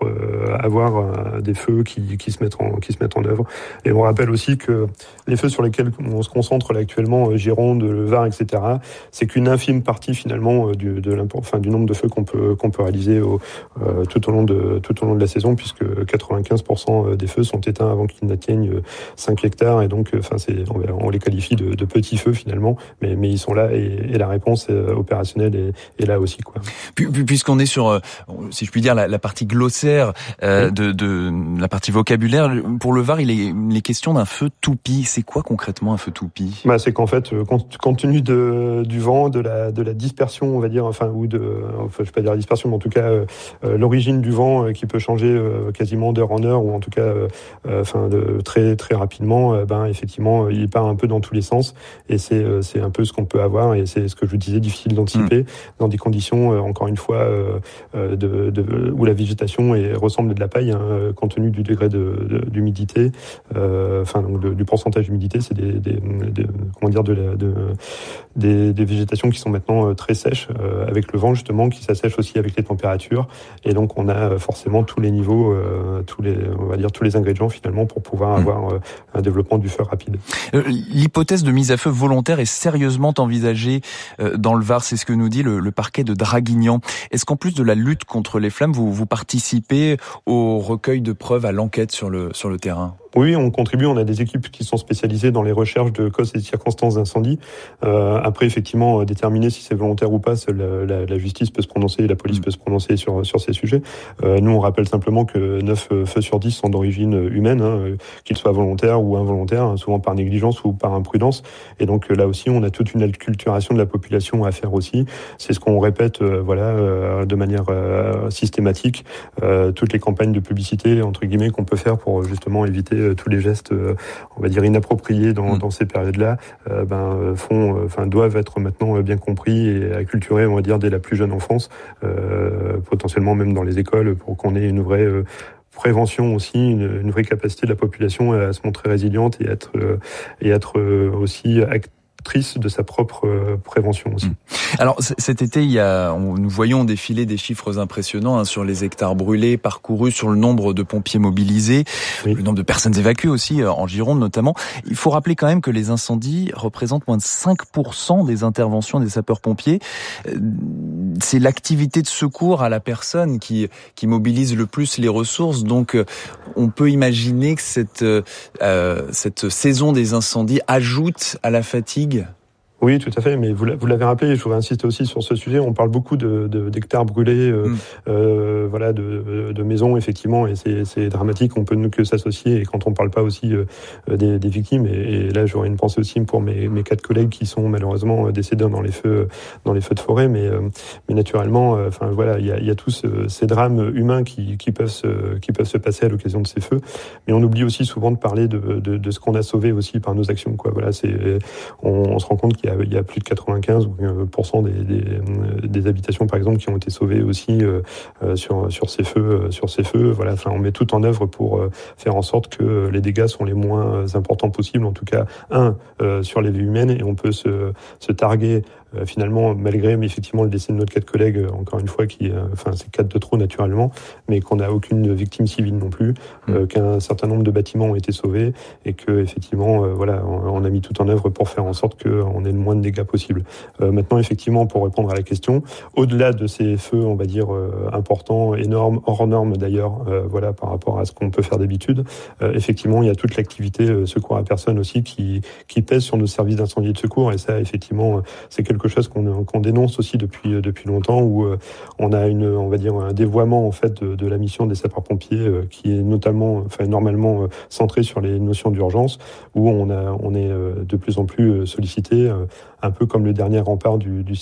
avoir des feux qui se mettent en œuvre. Et on rappelle aussi que les feux sur lesquels on se concentre là actuellement, Gironde, le Var, etc., c'est qu'une infime partie finalement du nombre de feux qu'on peut réaliser tout au long de la saison, puisque 95% des feux sont éteints avant qu'ils n'atteignent 5 hectares. Et donc, donc on les qualifie de petits feux finalement, mais ils sont là et la réponse opérationnelle est là aussi, quoi. Puisqu'on est sur, si je puis dire, la partie glossaire de la partie vocabulaire, pour le Var, il est question d'un feu toupie. C'est quoi concrètement un feu toupie ? C'est qu'en fait, compte tenu du vent, de la dispersion, on va dire, je vais pas dire dispersion, mais en tout cas l'origine du vent qui peut changer quasiment d'heure en heure, ou en tout cas très très rapidement, effectivement il part un peu dans tous les sens, et c'est un peu ce qu'on peut avoir, et c'est ce que je vous disais, difficile d'anticiper dans des conditions encore une fois où la végétation ressemble à de la paille, compte tenu du degré d'humidité, du pourcentage d'humidité. C'est des végétations qui sont maintenant très sèches avec le vent, justement, qui s'assèchent aussi avec les températures, et donc on a forcément tous les niveaux, tous les ingrédients finalement pour pouvoir avoir un développement du feu rapide. L'hypothèse de mise à feu volontaire est sérieusement envisagée dans le Var, c'est ce que nous dit le parquet de Draguignan. Est-ce qu'en plus de la lutte contre les flammes, vous participez au recueil de preuves, à l'enquête sur le terrain ? Oui, on contribue. On a des équipes qui sont spécialisées dans les recherches de causes et de circonstances d'incendie. Après, effectivement, déterminer si c'est volontaire ou pas, la justice peut se prononcer, la police peut se prononcer sur ces sujets. Nous, on rappelle simplement que 9 feux sur 10 sont d'origine humaine, qu'ils soient volontaires ou involontaires, souvent par négligence ou par imprudence. Et donc là aussi, on a toute une acculturation de la population à faire aussi. C'est ce qu'on répète, de manière systématique. Toutes les campagnes de publicité, entre guillemets, qu'on peut faire pour justement éviter tous les gestes, on va dire, inappropriés dans ces périodes-là, doivent être maintenant bien compris et acculturés, on va dire, dès la plus jeune enfance, potentiellement même dans les écoles, pour qu'on ait une vraie prévention aussi, une vraie capacité de la population à se montrer résiliente et être aussi actrice de sa propre prévention aussi. Alors cet été, nous voyons défiler des chiffres impressionnants sur les hectares brûlés, parcourus, sur le nombre de pompiers mobilisés, le nombre de personnes évacuées aussi, en Gironde notamment. Il faut rappeler quand même que les incendies représentent moins de 5% des interventions des sapeurs-pompiers. C'est l'activité de secours à la personne qui mobilise le plus les ressources. Donc on peut imaginer que cette saison des incendies ajoute à la fatigue. Oui, tout à fait, mais vous l'avez rappelé, je voudrais insister aussi sur ce sujet. On parle beaucoup d'hectares brûlés, de maisons, effectivement, et c'est dramatique. On peut que s'associer, et quand on parle pas aussi des victimes, et là j'aurais une pensée aussi pour mes 4 collègues qui sont malheureusement décédés dans les feux de forêt, mais naturellement, il y a tous ces drames humains qui peuvent se passer à l'occasion de ces feux, mais on oublie aussi souvent de parler de ce qu'on a sauvé aussi par nos actions, quoi. Voilà, on se rend compte qu'il y a plus de 95% des habitations, par exemple, qui ont été sauvées aussi sur ces feux. Voilà, on met tout en œuvre pour faire en sorte que les dégâts sont les moins importants possibles. En tout cas, sur les vies humaines, et on peut se targuer finalement, malgré effectivement le décès de notre 4 collègues, encore une fois, c'est 4 de trop naturellement, mais qu'on n'a aucune victime civile non plus, qu'un certain nombre de bâtiments ont été sauvés, et que effectivement, on a mis tout en œuvre pour faire en sorte qu'on ait le moins de dégâts possible. Maintenant, effectivement, pour répondre à la question, au-delà de ces feux, on va dire importants, énormes, hors normes d'ailleurs, par rapport à ce qu'on peut faire d'habitude, effectivement, il y a toute l'activité secours à personne aussi qui pèse sur nos services d'incendie et de secours, et ça, effectivement, c'est quelque chose qu'on dénonce aussi depuis longtemps, où on a un dévoiement en fait de la mission des sapeurs-pompiers qui est normalement centré sur les notions d'urgence, où on est de plus en plus sollicité, un peu comme le dernier rempart du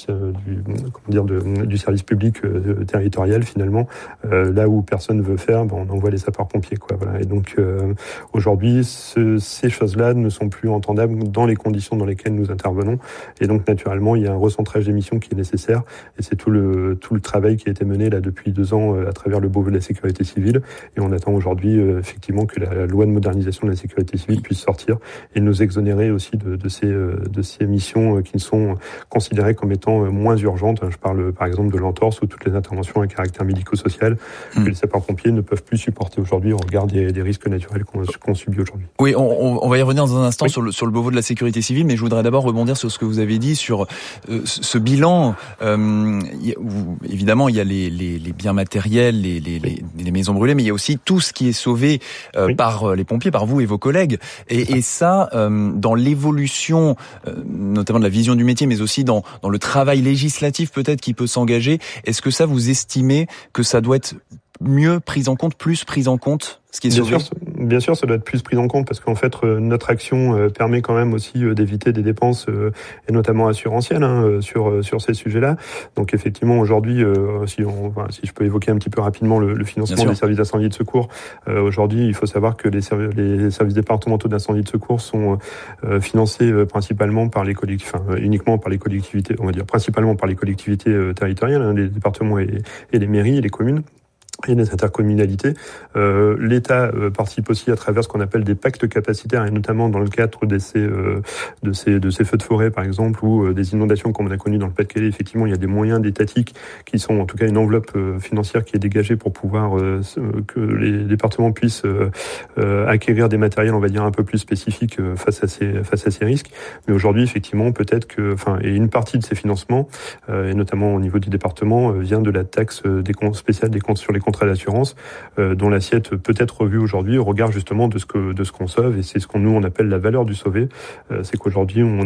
service public territorial finalement, là où personne ne veut faire, on envoie les sapeurs-pompiers, quoi. Voilà. Et donc aujourd'hui, ces choses-là ne sont plus entendables dans les conditions dans lesquelles nous intervenons, et donc naturellement il y a un recentrage des missions qui est nécessaire, et c'est tout le travail qui a été mené là depuis 2 ans à travers le Beauvau de la sécurité civile, et on attend aujourd'hui effectivement que la loi de modernisation de la sécurité civile puisse sortir et nous exonérer aussi de ces missions qui sont considérées comme étant moins urgentes. Je parle par exemple de l'entorse ou toutes les interventions à caractère médico-social que les sapeurs-pompiers ne peuvent plus supporter aujourd'hui au regard des risques naturels qu'on subit aujourd'hui. Oui, on va y revenir dans un instant sur le Beauvau de la sécurité civile, mais je voudrais d'abord rebondir sur ce que vous avez dit sur ce bilan, évidemment, il y a les biens matériels, les maisons brûlées, mais il y a aussi tout ce qui est sauvé par les pompiers, par vous et vos collègues. Et ça, dans l'évolution, notamment de la vision du métier, mais aussi dans le travail législatif peut-être qui peut s'engager, est-ce que ça, vous estimez que ça doit être mieux pris en compte, plus pris en compte, ce qui est sauvé? Bien sûr, ça doit être plus pris en compte parce qu'en fait, notre action permet quand même aussi d'éviter des dépenses et notamment assurantielles sur ces sujets-là. Donc effectivement, aujourd'hui, si je peux évoquer un petit peu rapidement le financement des services d'incendie et de secours, aujourd'hui, il faut savoir que les services départementaux d'incendie et de secours sont financés principalement par les uniquement par les collectivités, on va dire principalement par les collectivités territoriales, les départements et les mairies et les communes. Et les intercommunalités. L'État participe aussi à travers ce qu'on appelle des pactes capacitaires, et notamment dans le cadre de ces feux de forêt, par exemple, ou des inondations comme on a connu dans le Pas-de-Calais. Effectivement, il y a des moyens étatiques qui sont, en tout cas, une enveloppe financière qui est dégagée pour pouvoir que les départements puissent acquérir des matériels, on va dire, un peu plus spécifiques face à ces risques. Mais aujourd'hui, effectivement, peut-être et une partie de ces financements, et notamment au niveau du département, vient de la taxe spéciale des comptes sur les contrats d'assurance, dont l'assiette peut être revue aujourd'hui au regard justement de ce qu'on sauve, et c'est ce qu'on appelle la valeur du sauvé. C'est qu'aujourd'hui on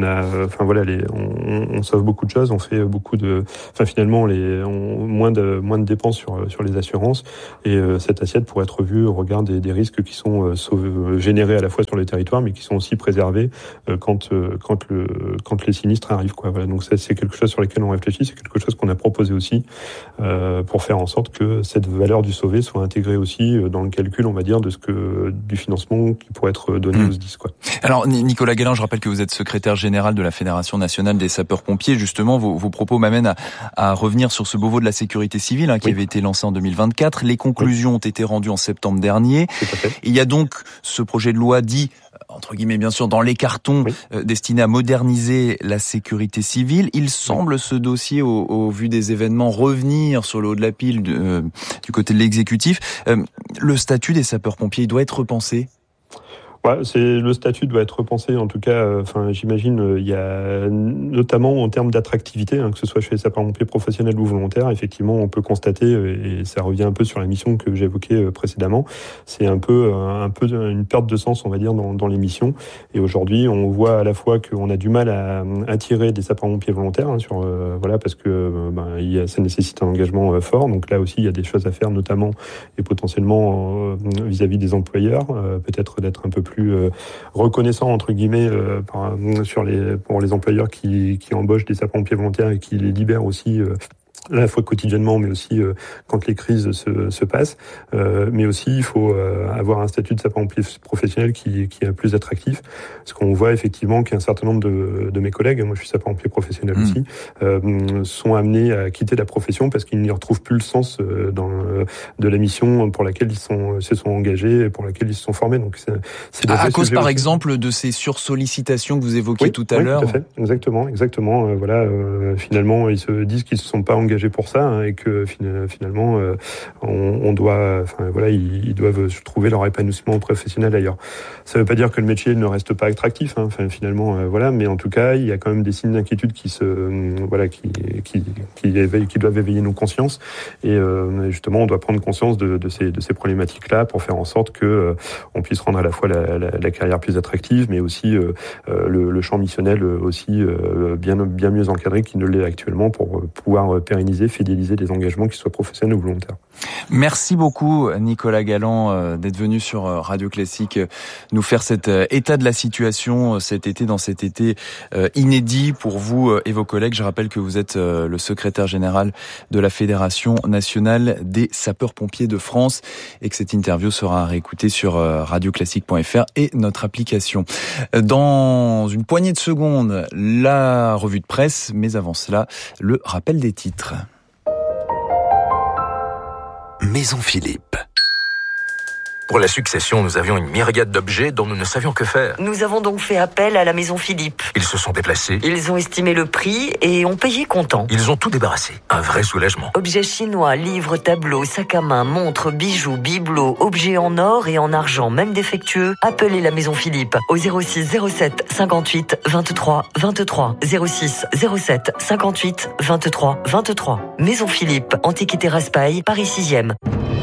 sauve beaucoup de choses, on fait beaucoup finalement moins de dépenses sur les assurances, et cette assiette pourrait être revue au regard des risques qui sont générés à la fois sur le territoire, mais qui sont aussi préservés quand les sinistres arrivent, quoi. Voilà, donc ça, c'est quelque chose sur lequel on réfléchit, c'est quelque chose qu'on a proposé aussi pour faire en sorte que cette valeur du sauvé soit intégrée aussi dans le calcul, on va dire, du financement qui pourrait être donné aux SDIS, quoi. Alors, Nicolas Galland, je rappelle que vous êtes secrétaire général de la Fédération nationale des sapeurs-pompiers. Justement, vos propos m'amènent à revenir sur ce Beauvau de la sécurité civile qui avait été lancé en 2024. Les conclusions ont été rendues en septembre dernier. Il y a donc ce projet de loi dit, entre guillemets bien sûr, dans les cartons, destiné à moderniser la sécurité civile. Il semble, ce dossier, au vu des événements, revenir sur le haut de la pile du côté de l'exécutif. Le statut des sapeurs-pompiers, il doit être repensé? Ouais, le statut doit être repensé, en tout cas, j'imagine, il y a, notamment en termes d'attractivité, que ce soit chez les sapeurs-pompiers professionnels ou volontaires, effectivement, on peut constater, et ça revient un peu sur la mission que j'évoquais précédemment, c'est un peu une perte de sens, on va dire, dans les missions. Et aujourd'hui, on voit à la fois qu'on a du mal à attirer des sapeurs-pompiers volontaires, parce que ça nécessite un engagement fort. Donc là aussi, il y a des choses à faire, notamment et potentiellement vis-à-vis des employeurs, peut-être d'être un peu plus reconnaissant, entre guillemets, pour les employeurs qui embauchent des sapeurs-pompiers volontaires et qui les libèrent aussi à la fois quotidiennement, mais aussi quand les crises se passent. Mais aussi, il faut avoir un statut de sapeur-pompier professionnel qui est plus attractif. Parce qu'on voit effectivement qu'un certain nombre de mes collègues, moi je suis sapeur-pompier professionnel aussi, sont amenés à quitter la profession parce qu'ils n'y retrouvent plus le sens de la mission pour laquelle ils se sont engagés et pour laquelle ils se sont formés. Donc c'est à cause, par exemple, de ces sursollicitations que vous évoquiez tout à l'heure. Tout à fait. Exactement. Finalement, ils se disent qu'ils ne se sont pas engagés pour ça, et que finalement ils doivent trouver leur épanouissement professionnel ailleurs. Ça ne veut pas dire que le métier ne reste pas attractif, mais en tout cas il y a quand même des signes d'inquiétude qui doivent éveiller nos consciences, et justement on doit prendre conscience de ces problématiques-là pour faire en sorte que on puisse rendre à la fois la carrière plus attractive, mais aussi le champ missionnel aussi bien mieux encadré qu'il ne l'est actuellement, pour pouvoir pérenniser, fidéliser des engagements qui soient professionnels ou volontaires. Merci beaucoup Nicolas Galland d'être venu sur Radio Classique nous faire cet état de la situation cet été, dans cet été inédit pour vous et vos collègues. Je rappelle que vous êtes le secrétaire général de la Fédération nationale des sapeurs-pompiers de France, et que cette interview sera réécoutée sur radioclassique.fr et notre application. Dans une poignée de secondes, la revue de presse, mais avant cela, le rappel des titres. Maison Philippe. Pour la succession, nous avions une myriade d'objets dont nous ne savions que faire. Nous avons donc fait appel à la maison Philippe. Ils se sont déplacés. Ils ont estimé le prix et ont payé comptant. Ils ont tout débarrassé. Un vrai soulagement. Objets chinois, livres, tableaux, sacs à main, montres, bijoux, bibelots, objets en or et en argent, même défectueux. Appelez la maison Philippe au 06 07 58 23 23. 06 07 58 23 23. Maison Philippe, Antiquité Raspail, Paris 6e.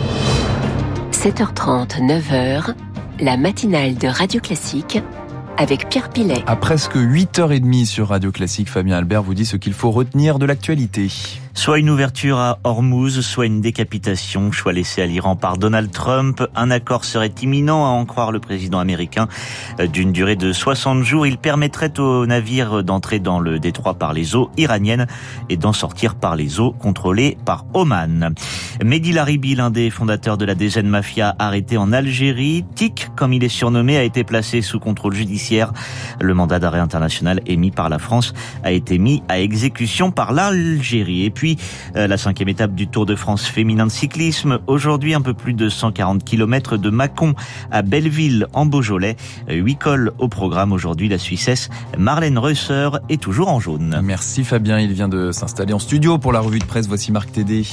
7h30, 9h, la matinale de Radio Classique avec Pierre Pillet. À presque 8h30 sur Radio Classique, Fabien Albert vous dit ce qu'il faut retenir de l'actualité. Soit une ouverture à Hormuz, soit une décapitation, choix laissé à l'Iran par Donald Trump. Un accord serait imminent, à en croire le président américain. D'une durée de 60 jours, il permettrait aux navires d'entrer dans le détroit par les eaux iraniennes et d'en sortir par les eaux contrôlées par Oman. Mehdi Laribi, l'un des fondateurs de la DGN Mafia, arrêté en Algérie. TIC, comme il est surnommé, a été placé sous contrôle judiciaire. Le mandat d'arrêt international émis par la France a été mis à exécution par l'Algérie. Et puis, la 5e étape du Tour de France féminin de cyclisme. Aujourd'hui, un peu plus de 140 km de Mâcon à Belleville, en Beaujolais. 8 cols au programme aujourd'hui. La Suissesse Marlène Reusser est toujours en jaune. Merci Fabien, il vient de s'installer en studio pour la revue de presse. Voici Marc Tédé.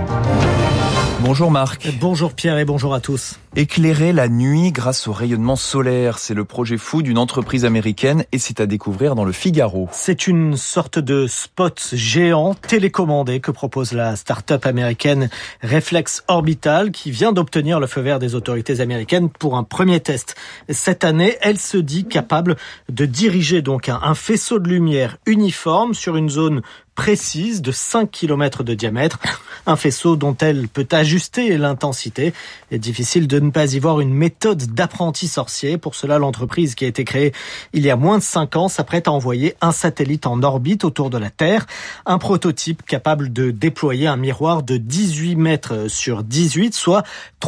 Bonjour Marc. Bonjour Pierre et bonjour à tous. Éclairer la nuit grâce au rayonnement solaire, c'est le projet fou d'une entreprise américaine et c'est à découvrir dans le Figaro. C'est une sorte de spot géant télécommandé que propose la start-up américaine Reflex Orbital qui vient d'obtenir le feu vert des autorités américaines pour un premier test. Cette année, elle se dit capable de diriger donc un faisceau de lumière uniforme sur une zone précise de 5 km de diamètre, un faisceau dont elle peut ajuster l'intensité. Il est difficile de ne pas y voir une méthode d'apprenti sorcier. Pour cela, l'entreprise qui a été créée il y a moins de 5 ans s'apprête à envoyer un satellite en orbite autour de la Terre, un prototype capable de déployer un miroir de 18 mètres sur 18, soit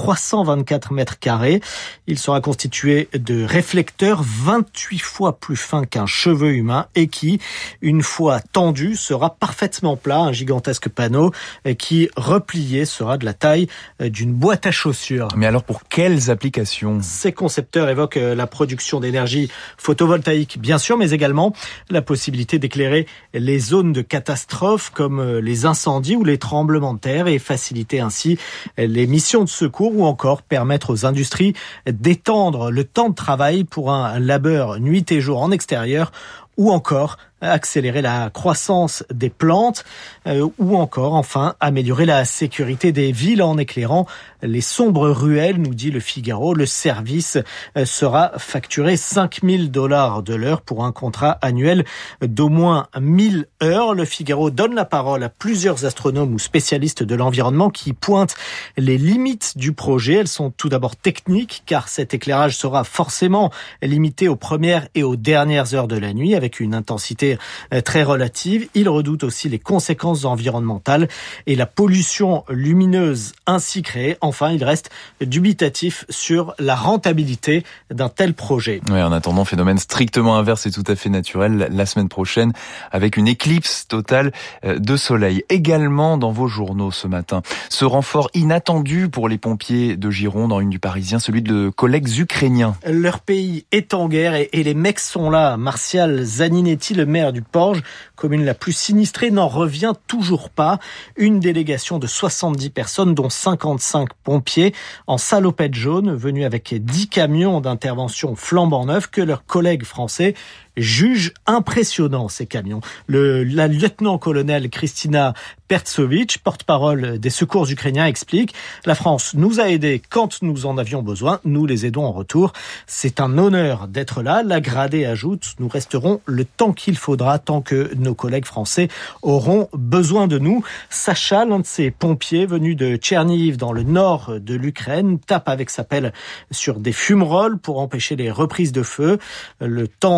324 mètres carrés. Il sera constitué de réflecteurs 28 fois plus fins qu'un cheveu humain et qui, une fois tendu, sera parfaitement plat, un gigantesque panneau qui, replié, sera de la taille d'une boîte à chaussures. Mais alors pour quelles applications ? Ces concepteurs évoquent la production d'énergie photovoltaïque, bien sûr, mais également la possibilité d'éclairer les zones de catastrophe comme les incendies ou les tremblements de terre et faciliter ainsi les missions de secours ou encore permettre aux industries d'étendre le temps de travail pour un labeur nuit et jour en extérieur ou encore accélérer la croissance des plantes ou encore, enfin, améliorer la sécurité des villes en éclairant les sombres ruelles, nous dit le Figaro. Le service sera facturé $5 000 de l'heure pour un contrat annuel d'au moins 1000 heures. Le Figaro donne la parole à plusieurs astronomes ou spécialistes de l'environnement qui pointent les limites du projet. Elles sont tout d'abord techniques, car cet éclairage sera forcément limité aux premières et aux dernières heures de la nuit avec une intensité très relative. Il redoute aussi les conséquences environnementales et la pollution lumineuse ainsi créée. Enfin, il reste dubitatif sur la rentabilité d'un tel projet. Oui, en attendant, phénomène strictement inverse et tout à fait naturel la semaine prochaine avec une éclipse totale de soleil. Également dans vos journaux ce matin, ce renfort inattendu pour les pompiers de Gironde dans une du Parisien, celui de collègues ukrainiens. Leur pays est en guerre et les mecs sont là. Martial Zaninetti, le maire du Porge, commune la plus sinistrée, n'en revient toujours pas. Une délégation de 70 personnes, dont 55 pompiers, en salopette jaune, venus avec 10 camions d'intervention flambant neufs que leurs collègues français jugent impressionnants, ces camions. La lieutenant-colonel Kristina Pertsovic, porte-parole des secours ukrainiens, explique « La France nous a aidés quand nous en avions besoin, nous les aidons en retour. C'est un honneur d'être là. » La gradée ajoute « Nous resterons le temps qu'il faudra tant que nos collègues français auront besoin de nous. » Sacha, l'un de ces pompiers venus de Tchernihiv dans le nord de l'Ukraine, tape avec sa pelle sur des fumerolles pour empêcher les reprises de feu. Le temps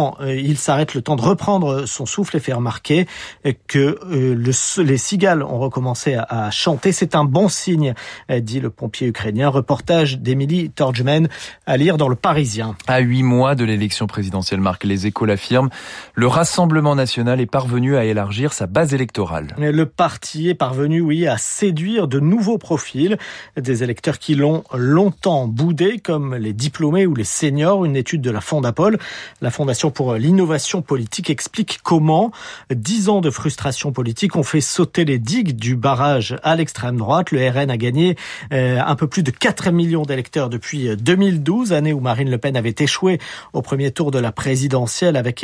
il s'arrête le temps de reprendre son souffle et fait remarquer que les cigales ont recommencé à chanter. C'est un bon signe, dit le pompier ukrainien. Reportage d'Emily Torjman à lire dans Le Parisien. À 8 mois de l'élection présidentielle, Marc, les Échos l'affirment, le Rassemblement national est parvenu à élargir sa base électorale. Le parti est parvenu, à séduire de nouveaux profils, des électeurs qui l'ont longtemps boudé, comme les diplômés ou les seniors. Une étude de la Fondapol, la Fondation pour l'innovation politique, explique comment 10 ans de frustration politique ont fait sauter les digues du barrage à l'extrême droite. Le RN a gagné un peu plus de 4 millions d'électeurs depuis 2012, année où Marine Le Pen avait échoué au premier tour de la présidentielle avec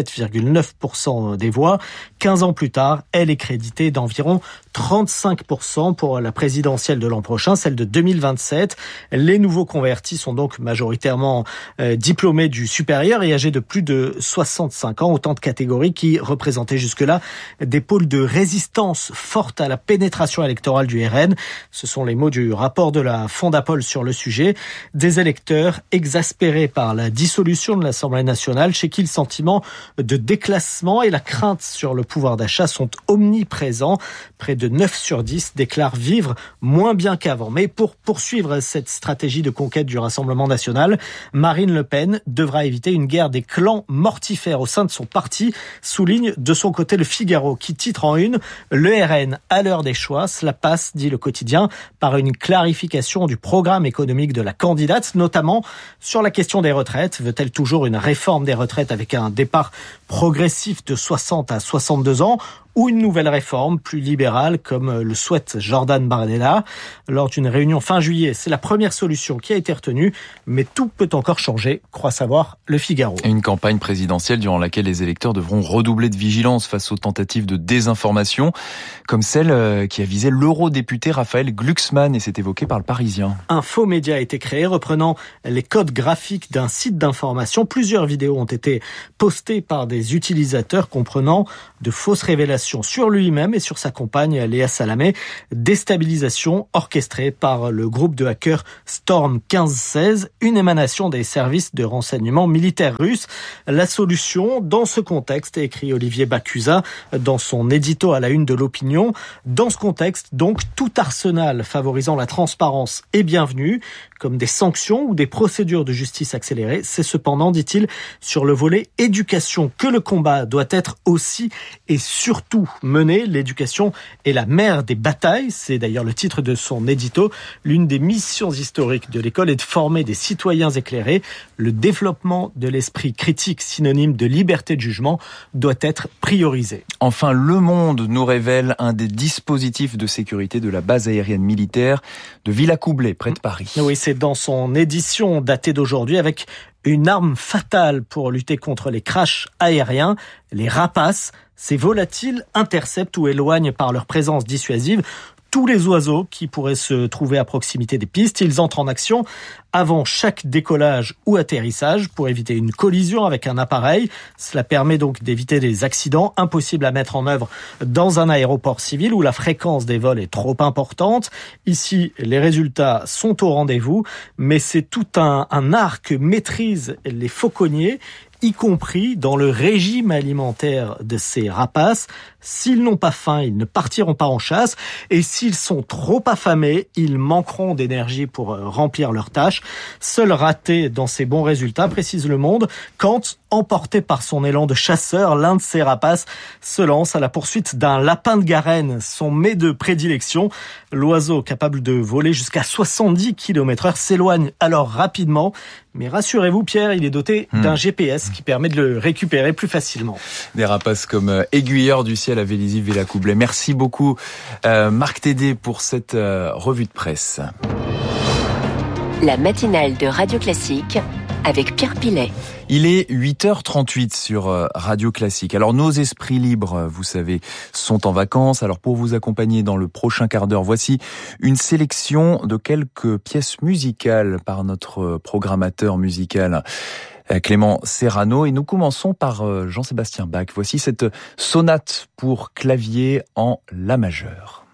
17,9% des voix. 15 ans plus tard, elle est créditée d'environ 35% pour la présidentielle de l'an prochain, celle de 2027. Les nouveaux convertis sont donc majoritairement diplômés du supérieur et âgés de plus de 65 ans, autant de catégories qui représentaient jusque-là des pôles de résistance forte à la pénétration électorale du RN. Ce sont les mots du rapport de la Fondapol sur le sujet. Des électeurs exaspérés par la dissolution de l'Assemblée nationale, chez qui le sentiment de déclassement et la crainte sur le pouvoir d'achat sont omniprésents. Près de 9 sur 10 déclarent vivre moins bien qu'avant. Mais pour poursuivre cette stratégie de conquête du Rassemblement national, Marine Le Pen devra éviter une guerre des clans mortifères au sein de son parti, souligne de son côté Le Figaro, qui titre en une « Le RN à l'heure des choix ». Cela passe, dit le quotidien, par une clarification du programme économique de la candidate, notamment sur la question des retraites. Veut-elle toujours une réforme des retraites avec un départ progressif de 60 à 62 ans ou une nouvelle réforme plus libérale comme le souhaite Jordan Bardella lors d'une réunion fin juillet? C'est la première solution qui a été retenue, mais tout peut encore changer, croit savoir Le Figaro. Une campagne présidentielle durant laquelle les électeurs devront redoubler de vigilance face aux tentatives de désinformation, comme celle qui a visé l'eurodéputé Raphaël Glucksmann, et c'est évoqué par Le Parisien. Un faux média a été créé reprenant les codes graphiques d'un site d'information. Plusieurs vidéos ont été postées par des utilisateurs comprenant de fausses révélations sur lui-même et sur sa compagne Léa Salamé. Déstabilisation orchestrée par le groupe de hackers Storm 1516, une émanation des services de renseignement militaires russes. La solution, dans ce contexte, écrit Olivier Bacusa dans son édito à la une de l'Opinion, dans ce contexte, donc, tout arsenal favorisant la transparence est bienvenu, comme des sanctions ou des procédures de justice accélérées. C'est cependant, dit-il, sur le volet éducation que le combat doit être aussi et surtout mené. L'éducation est la mère des batailles. C'est d'ailleurs le titre de son édito. L'une des missions historiques de l'école est de former des citoyens éclairés. Le développement de l'esprit critique, synonyme de liberté de jugement, doit être priorisé. Enfin, Le Monde nous révèle un des dispositifs de sécurité de la base aérienne militaire de Villacoublay, près de Paris. Oui, c'est dans son édition datée d'aujourd'hui avec une arme fatale pour lutter contre les crashs aériens, les rapaces. Ces volatiles interceptent ou éloignent par leur présence dissuasive tous les oiseaux qui pourraient se trouver à proximité des pistes. Ils entrent en action avant chaque décollage ou atterrissage pour éviter une collision avec un appareil. Cela permet donc d'éviter des accidents impossibles à mettre en œuvre dans un aéroport civil où la fréquence des vols est trop importante. Ici, les résultats sont au rendez-vous, mais c'est tout un art que maîtrisent les fauconniers, y compris dans le régime alimentaire de ces rapaces. S'ils n'ont pas faim, ils ne partiront pas en chasse. Et s'ils sont trop affamés, ils manqueront d'énergie pour remplir leurs tâches. Seul raté dans ces bons résultats, précise Le Monde, quand, emporté par son élan de chasseur, l'un de ces rapaces se lance à la poursuite d'un lapin de Garenne, son mets de prédilection. L'oiseau, capable de voler jusqu'à 70 km/h, s'éloigne alors rapidement. Mais rassurez-vous, Pierre, il est doté d'un GPS qui permet de le récupérer plus facilement. Des rapaces comme aiguilleurs du ciel à Vélizy-Villacoublay. Merci beaucoup, Marc Tédé, pour cette revue de presse. La matinale de Radio Classique avec Pierre Pilet. Il est 8h38 sur Radio Classique. Alors nos esprits libres, vous savez, sont en vacances. Alors pour vous accompagner dans le prochain quart d'heure, voici une sélection de quelques pièces musicales par notre programmateur musical Clément Serrano. Et nous commençons par Jean-Sébastien Bach. Voici cette sonate pour clavier en La majeur.